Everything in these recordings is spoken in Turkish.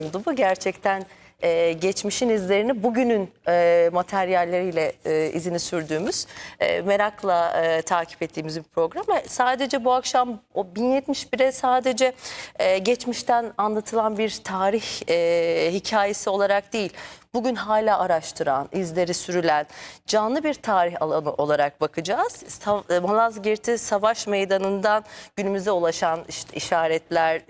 oldu bu. Gerçekten geçmişin izlerini bugünün materyalleriyle izini sürdüğümüz, merakla takip ettiğimiz bir program. Sadece bu akşam o 1071'e sadece geçmişten anlatılan bir tarih hikayesi olarak değil, bugün hala araştıran, izleri sürülen canlı bir tarih alanı olarak bakacağız. Malazgirt'i savaş meydanından günümüze ulaşan işte işaretler,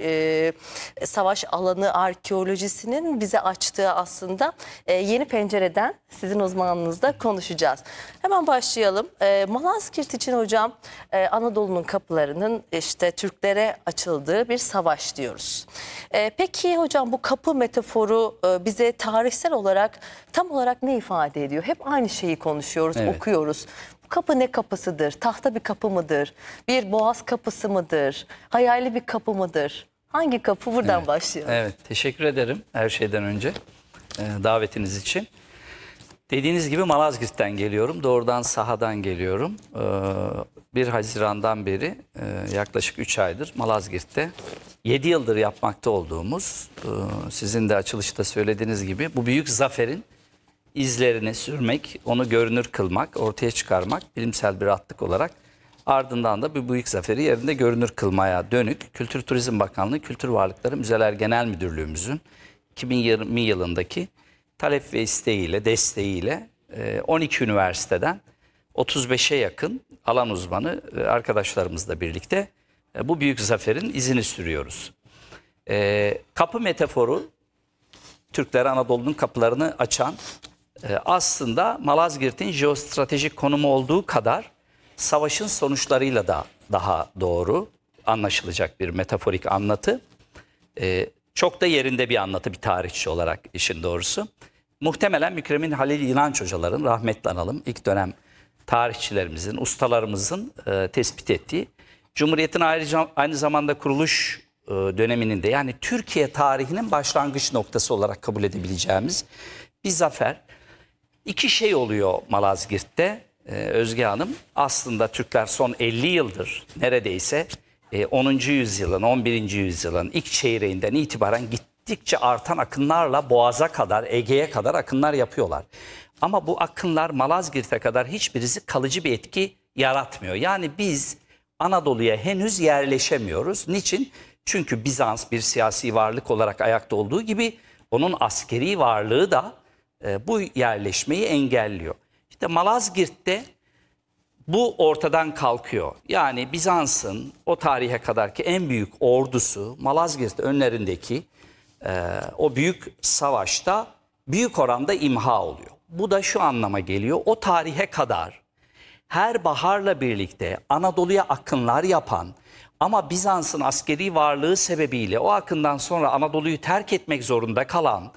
savaş alanı arkeolojisinin bize açtığı aslında yeni pencereden sizin uzmanlığınızda konuşacağız. Hemen başlayalım. Malazgirt için hocam Anadolu'nun kapılarının işte Türklere açıldığı bir savaş diyoruz. Peki hocam bu kapı metaforu bize tarihsel olarak tam olarak ne ifade ediyor? Hep aynı şeyi konuşuyoruz, Evet. okuyoruz. Bu kapı ne kapısıdır? Tahta bir kapı mıdır? Bir boğaz kapısı mıdır? Hayali bir kapı mıdır? Hangi kapı? Buradan başlayalım. Evet, teşekkür ederim her şeyden önce davetiniz için. Dediğiniz gibi Malazgirt'ten geliyorum, doğrudan sahadan geliyorum. 1 Haziran'dan beri yaklaşık 3 aydır Malazgirt'te 7 yıldır yapmakta olduğumuz, sizin de açılışta söylediğiniz gibi bu büyük zaferin izlerini sürmek, onu görünür kılmak, ortaya çıkarmak bilimsel bir rahatlık olarak, ardından da bu büyük zaferi yerinde görünür kılmaya dönük Kültür Turizm Bakanlığı Kültür Varlıkları Müzeler Genel Müdürlüğümüzün 2020 yılındaki talep ve isteğiyle, desteğiyle 12 üniversiteden 35'e yakın alan uzmanı arkadaşlarımızla birlikte bu büyük zaferin izini sürüyoruz. Kapı metaforu, Türklere Anadolu'nun kapılarını açan, aslında Malazgirt'in jeostratejik konumu olduğu kadar savaşın sonuçlarıyla da daha doğru anlaşılacak bir metaforik anlatı. Çok da yerinde bir anlatı, bir tarihçi olarak işin doğrusu. Muhtemelen Mükremin Halil İnanç hocaların, rahmetli analım, ilk dönem tarihçilerimizin, ustalarımızın tespit ettiği, Cumhuriyet'in aynı zamanda kuruluş döneminin de, yani Türkiye tarihinin başlangıç noktası olarak kabul edebileceğimiz bir zafer. İki şey oluyor Malazgirt'te Özge Hanım. Aslında Türkler son 50 yıldır neredeyse 10. yüzyılın, 11. yüzyılın ilk çeyreğinden itibaren gittikçe artan akınlarla Boğaz'a kadar, Ege'ye kadar akınlar yapıyorlar. Ama bu akınlar Malazgirt'e kadar hiçbirisi kalıcı bir etki yaratmıyor. Yani biz Anadolu'ya henüz yerleşemiyoruz. Niçin? Çünkü Bizans bir siyasi varlık olarak ayakta olduğu gibi onun askeri varlığı da bu yerleşmeyi engelliyor. İşte Malazgirt'te bu ortadan kalkıyor. Yani Bizans'ın o tarihe kadarki en büyük ordusu Malazgirt önlerindeki o büyük savaşta büyük oranda imha oluyor. Bu da şu anlama geliyor: o tarihe kadar her baharla birlikte Anadolu'ya akınlar yapan ama Bizans'ın askeri varlığı sebebiyle o akından sonra Anadolu'yu terk etmek zorunda kalan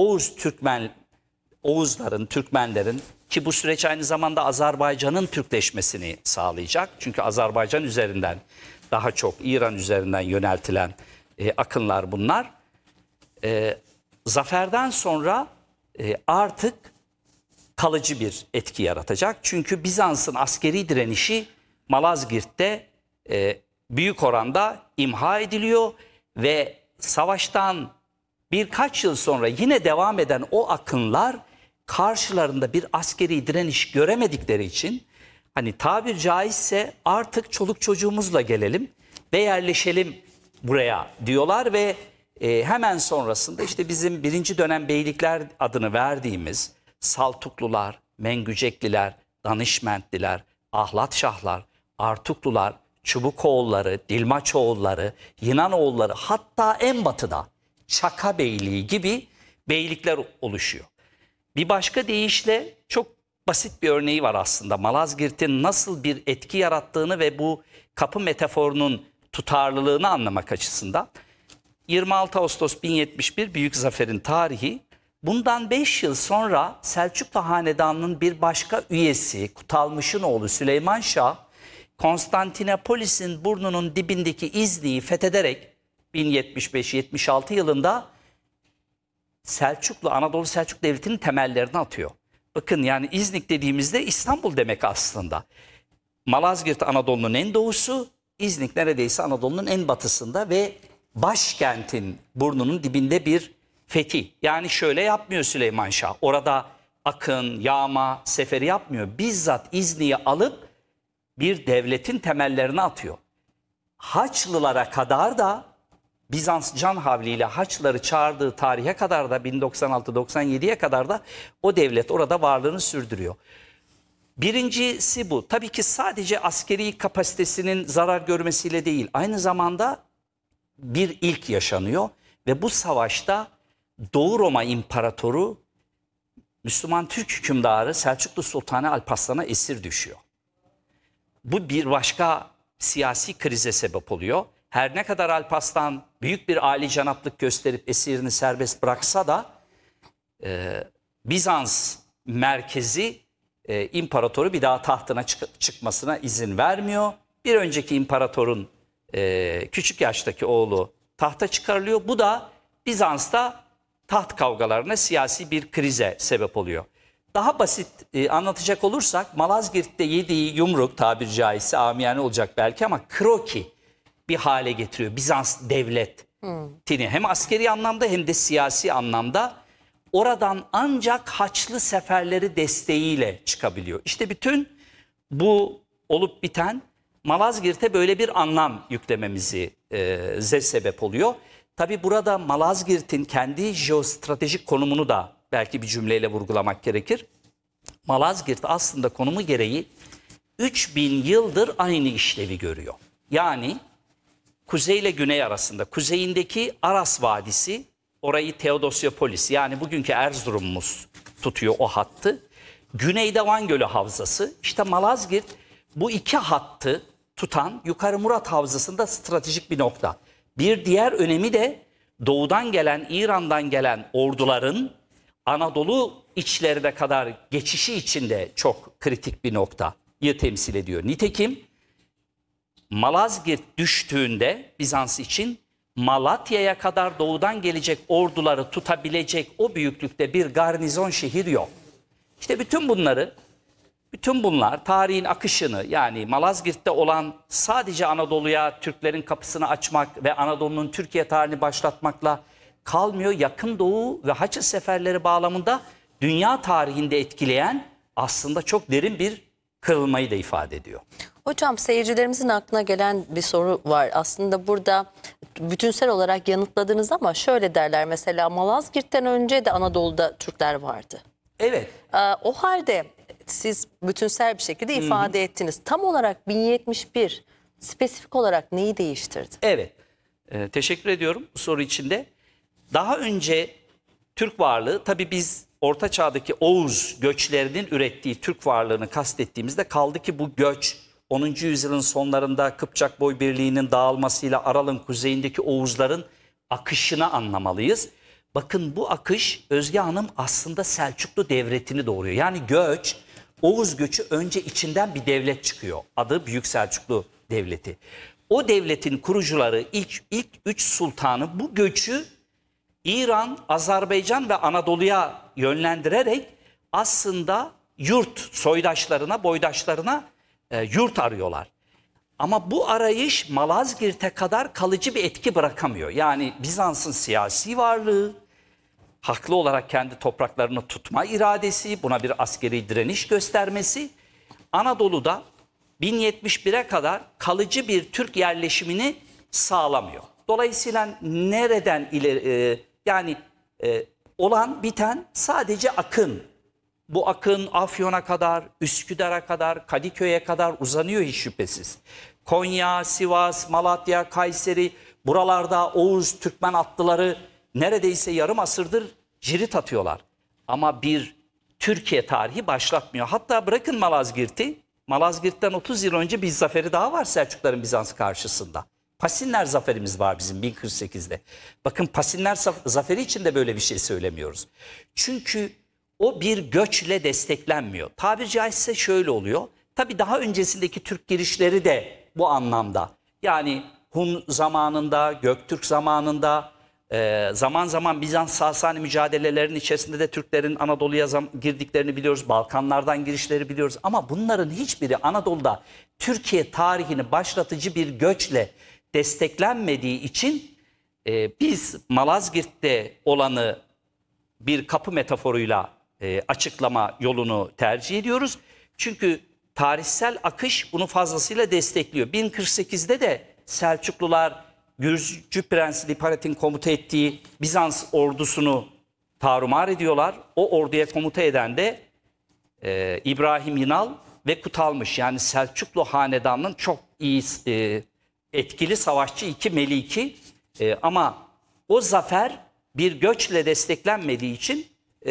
Oğuzların, Türkmenlerin, ki bu süreç aynı zamanda Azerbaycan'ın Türkleşmesini sağlayacak. Çünkü Azerbaycan üzerinden, daha çok İran üzerinden yöneltilen akınlar bunlar. Zaferden sonra artık kalıcı bir etki yaratacak. Çünkü Bizans'ın askeri direnişi Malazgirt'te büyük oranda imha ediliyor ve savaştan birkaç yıl sonra yine devam eden o akınlar karşılarında bir askeri direniş göremedikleri için, hani tabir caizse, artık çoluk çocuğumuzla gelelim ve yerleşelim buraya diyorlar ve hemen sonrasında işte bizim birinci dönem beylikler adını verdiğimiz Saltuklular, Mengücekliler, Danişmentliler, Ahlatşahlar, Artuklular, Çubukoğulları, Dilmaçoğulları, Yınanoğulları, hatta en batıda Çaka Beyliği gibi beylikler oluşuyor. Bir başka deyişle çok basit bir örneği var aslında Malazgirt'in nasıl bir etki yarattığını ve bu kapı metaforunun tutarlılığını anlamak açısından. 26 Ağustos 1071 Büyük Zafer'in tarihi. Bundan 5 yıl sonra Selçuklu Hanedanı'nın bir başka üyesi Kutalmış'ın oğlu Süleyman Şah, Konstantinopolis'in burnunun dibindeki İznik'i fethederek 1075-76 yılında Anadolu Selçuk Devleti'nin temellerini atıyor. Bakın, yani İznik dediğimizde İstanbul demek aslında. Malazgirt Anadolu'nun en doğusu, İznik neredeyse Anadolu'nun en batısında ve başkentin burnunun dibinde bir fethi. Yani şöyle yapmıyor Süleyman Şah. Orada akın, yağma, seferi yapmıyor. Bizzat İzni'yi alıp bir devletin temellerini atıyor. Haçlılara kadar da Bizans can havliyle Haçlıları çağırdığı tarihe kadar da 1096-97'ye kadar da o devlet orada varlığını sürdürüyor. Birincisi bu. Tabii ki sadece askeri kapasitesinin zarar görmesiyle değil, aynı zamanda bir ilk yaşanıyor ve bu savaşta Doğu Roma İmparatoru Müslüman Türk hükümdarı Selçuklu Sultanı Alparslan'a esir düşüyor. Bu bir başka siyasi krize sebep oluyor. Her ne kadar Alparslan büyük bir âlicanaplık gösterip esirini serbest bıraksa da Bizans merkezi imparatoru bir daha tahtına çıkmasına izin vermiyor. Bir önceki imparatorun küçük yaştaki oğlu tahta çıkarılıyor. Bu da Bizans'ta taht kavgalarına, siyasi bir krize sebep oluyor. Daha basit anlatacak olursak Malazgirt'te yediği yumruk, tabiri caizse amiyane olacak belki ama kroki bir hale getiriyor Bizans devletini. Hem askeri anlamda hem de siyasi anlamda oradan ancak Haçlı seferleri desteğiyle çıkabiliyor. İşte bütün bu olup biten Malazgirt'e böyle bir anlam yüklememize sebep oluyor. Tabi burada Malazgirt'in kendi jeostratejik konumunu da belki bir cümleyle vurgulamak gerekir. Malazgirt aslında konumu gereği 3000 yıldır aynı işlevi görüyor. Yani kuzey ile güney arasında, kuzeyindeki Aras Vadisi, orayı Teodosyopolis yani bugünkü Erzurum'umuz tutuyor o hattı. Güneyde Van Gölü Havzası, işte Malazgirt bu iki hattı tutan Yukarı Murat Havzası'nda stratejik bir nokta. Bir diğer önemi de doğudan gelen, İran'dan gelen orduların Anadolu içlerine kadar geçişi için de çok kritik bir noktayı temsil ediyor. Nitekim Malazgirt düştüğünde Bizans için Malatya'ya kadar doğudan gelecek orduları tutabilecek o büyüklükte bir garnizon şehir yok. İşte bütün bunlar tarihin akışını, yani Malazgirt'te olan sadece Anadolu'ya Türklerin kapısını açmak ve Anadolu'nun Türkiye tarihini başlatmakla kalmıyor. Yakın Doğu ve Haçlı seferleri bağlamında dünya tarihinde etkileyen aslında çok derin bir kırılmayı da ifade ediyor. Hocam, seyircilerimizin aklına gelen bir soru var. Aslında burada bütünsel olarak yanıtladınız ama şöyle derler, mesela Malazgirt'ten önce de Anadolu'da Türkler vardı. Evet. O halde siz bütünsel bir şekilde ifade ettiniz. Tam olarak 1071 spesifik olarak neyi değiştirdi? Evet. Teşekkür ediyorum bu soru için de. Daha önce Türk varlığı, tabii biz Orta Çağ'daki Oğuz göçlerinin ürettiği Türk varlığını kastettiğimizde, kaldı ki bu göç 10. yüzyılın sonlarında Kıpçak Boy Birliği'nin dağılmasıyla Aral'ın kuzeyindeki Oğuzların akışını anlamalıyız. Bakın, bu akış Özge Hanım aslında Selçuklu Devleti'ni doğuruyor. Yani göç, Oğuz göçü, önce içinden bir devlet çıkıyor. Adı Büyük Selçuklu Devleti. O devletin kurucuları, ilk üç sultanı bu göçü İran, Azerbaycan ve Anadolu'ya yönlendirerek aslında yurt, soydaşlarına, boydaşlarına yurt arıyorlar. Ama bu arayış Malazgirt'e kadar kalıcı bir etki bırakamıyor. Yani Bizans'ın siyasi varlığı, haklı olarak kendi topraklarını tutma iradesi, buna bir askeri direniş göstermesi Anadolu'da 1071'e kadar kalıcı bir Türk yerleşimini sağlamıyor. Dolayısıyla nereden ileri, olan biten sadece akın. Bu akın Afyon'a kadar, Üsküdar'a kadar, Kadıköy'e kadar uzanıyor hiç şüphesiz. Konya, Sivas, Malatya, Kayseri, buralarda Oğuz, Türkmen atlıları neredeyse yarım asırdır cirit atıyorlar. Ama bir Türkiye tarihi başlatmıyor. Hatta bırakın Malazgirt'i, Malazgirt'ten 30 yıl önce bir zaferi daha var Selçukluların Bizans karşısında. Pasinler zaferimiz var bizim 1048'de. Bakın, Pasinler zaferi için de böyle bir şey söylemiyoruz. Çünkü o bir göçle desteklenmiyor. Tabiri caizse şöyle oluyor. Tabii daha öncesindeki Türk girişleri de bu anlamda. Yani Hun zamanında, Göktürk zamanında, zaman zaman Bizans-Sasani mücadelelerin içerisinde de Türklerin Anadolu'ya girdiklerini biliyoruz. Balkanlardan girişleri biliyoruz. Ama bunların hiçbiri Anadolu'da Türkiye tarihini başlatıcı bir göçle desteklenmediği için Biz Malazgirt'te olanı bir kapı metaforuyla açıklama yolunu tercih ediyoruz. Çünkü tarihsel akış bunu fazlasıyla destekliyor. 1048'de de Selçuklular Gürcü Prensi Liparet'in komuta ettiği Bizans ordusunu tarumar ediyorlar. O orduya komuta eden de İbrahim İnal ve Kutalmış, yani Selçuklu hanedanının çok iyi etkili savaşçı iki meliki, ama o zafer bir göçle desteklenmediği için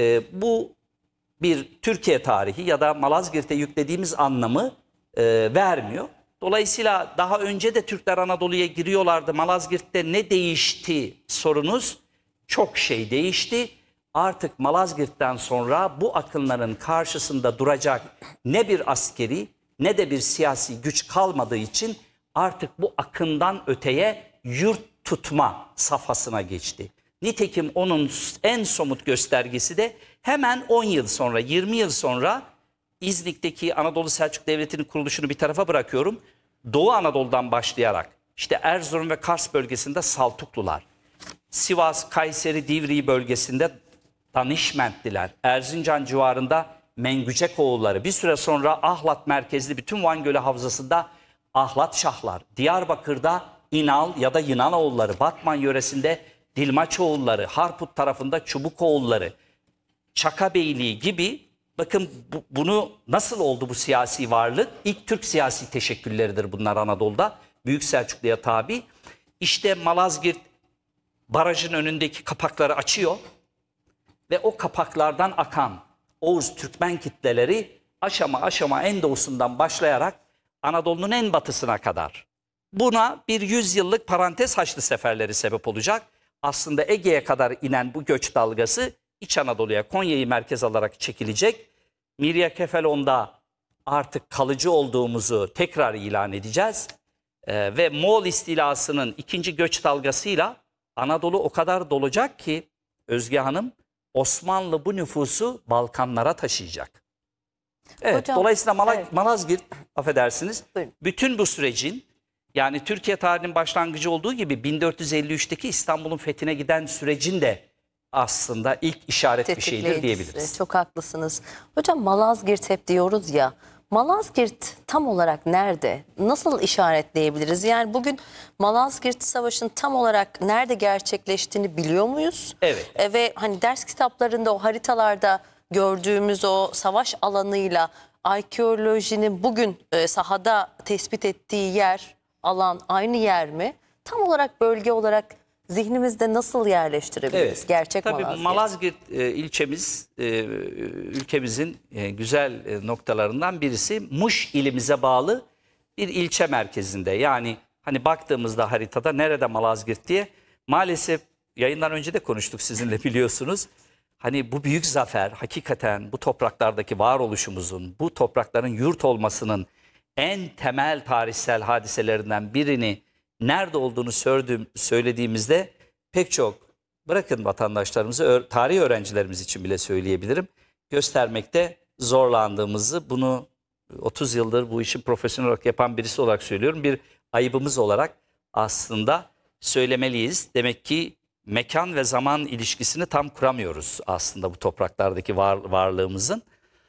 bu bir Türkiye tarihi ya da Malazgirt'e yüklediğimiz anlamı vermiyor. Dolayısıyla daha önce de Türkler Anadolu'ya giriyorlardı. Malazgirt'te ne değişti sorunuz? Çok şey değişti. Artık Malazgirt'ten sonra bu akınların karşısında duracak ne bir askeri ne de bir siyasi güç kalmadığı için artık bu akından öteye yurt tutma safhasına geçti. Nitekim onun en somut göstergesi de hemen 10 yıl sonra, 20 yıl sonra İznik'teki Anadolu Selçuk Devleti'nin kuruluşunu bir tarafa bırakıyorum. Doğu Anadolu'dan başlayarak işte Erzurum ve Kars bölgesinde Saltuklular, Sivas, Kayseri, Divriği bölgesinde Danişmentliler, Erzincan civarında Mengücekoğulları, bir süre sonra Ahlat merkezli bütün Van Gölü havzasında Ahlat Şahlar, Diyarbakır'da İnal ya da Yınanoğulları, Batman yöresinde Dilmaçoğulları, Harput tarafında Çubukoğulları, Çakabeyliği gibi, bakın bunu nasıl oldu bu siyasi varlık? İlk Türk siyasi teşekkülleridir bunlar Anadolu'da. Büyük Selçuklu'ya tabi. İşte Malazgirt barajın önündeki kapakları açıyor ve o kapaklardan akan Oğuz Türkmen kitleleri aşama aşama en doğusundan başlayarak Anadolu'nun en batısına kadar. Buna bir 100 yıllık parantez Haçlı seferleri sebep olacak. Aslında Ege'ye kadar inen bu göç dalgası İç Anadolu'ya, Konya'yı merkez alarak çekilecek. Miryakefalon'da artık kalıcı olduğumuzu tekrar ilan edeceğiz. Ve Moğol istilasının ikinci göç dalgasıyla Anadolu o kadar dolacak ki Özge Hanım, Osmanlı bu nüfusu Balkanlara taşıyacak. Evet, Hocam, dolayısıyla evet. Malazgirt, affedersiniz, Buyurun. bütün bu sürecin, yani Türkiye tarihinin başlangıcı olduğu gibi 1453'teki İstanbul'un fethine giden sürecin de aslında ilk işaret bir şeydir Tetikleyicisi. diyebiliriz. Çok haklısınız. Hocam, Malazgirt hep diyoruz ya. Malazgirt tam olarak nerede? Nasıl işaretleyebiliriz? Yani bugün Malazgirt Savaşı'nın tam olarak nerede gerçekleştiğini biliyor muyuz? Evet. Ve hani ders kitaplarında, o haritalarda gördüğümüz o savaş alanıyla arkeolojinin bugün sahada tespit ettiği yer, alan aynı yer mi? Tam olarak bölge olarak zihnimizde nasıl yerleştirebiliriz gerçek Tabii Malazgirt? Malazgirt ilçemiz ülkemizin güzel noktalarından birisi. Muş ilimize bağlı bir ilçe merkezinde. Yani hani baktığımızda haritada nerede Malazgirt diye, maalesef yayından önce de konuştuk sizinle, biliyorsunuz. Hani bu büyük zafer hakikaten bu topraklardaki varoluşumuzun, bu toprakların yurt olmasının en temel tarihsel hadiselerinden birini nerede olduğunu söylediğimizde pek çok, bırakın vatandaşlarımızı, tarih öğrencilerimiz için bile söyleyebilirim, göstermekte zorlandığımızı, bunu 30 yıldır bu işi profesyonel olarak yapan birisi olarak söylüyorum. Bir ayıbımız olarak aslında söylemeliyiz. Demek ki mekan ve zaman ilişkisini tam kuramıyoruz aslında bu topraklardaki varlığımızın.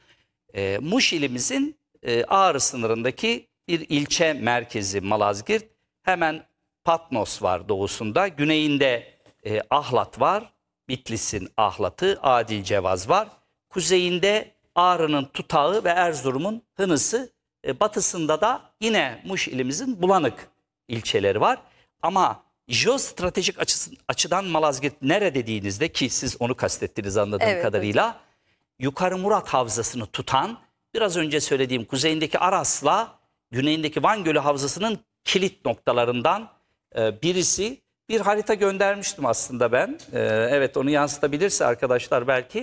Muş ilimizin Ağrı sınırındaki bir ilçe merkezi Malazgirt. Hemen Patnos var doğusunda. Güneyinde Ahlat var. Bitlis'in Ahlat'ı, Adilcevaz var. Kuzeyinde Ağrı'nın Tutağı ve Erzurum'un Hınısı. Batısında da yine Muş ilimizin Bulanık ilçeleri var. Ama jeostratejik açıdan Malazgirt nere dediğinizde, ki siz onu kastettiniz anladığım kadarıyla, Yukarı Murat Havzası'nı tutan, biraz önce söylediğim kuzeyindeki Aras'la güneyindeki Van Gölü Havzası'nın kilit noktalarından birisi. Bir harita göndermiştim aslında ben. Evet, onu yansıtabilirse arkadaşlar belki.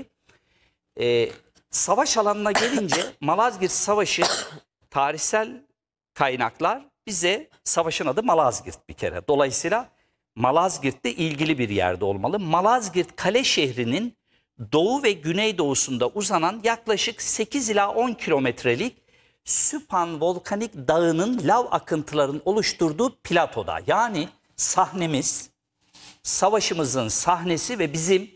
Savaş alanına gelince Malazgirt Savaşı, tarihsel kaynaklar bize savaşın adı Malazgirt bir kere. Dolayısıyla Malazgirt'te ilgili bir yerde olmalı. Malazgirt kale şehrinin doğu ve güneydoğusunda uzanan yaklaşık 8 ila 10 kilometrelik Süphan Volkanik Dağı'nın lav akıntılarının oluşturduğu platoda. Yani sahnemiz savaşımızın sahnesi ve bizim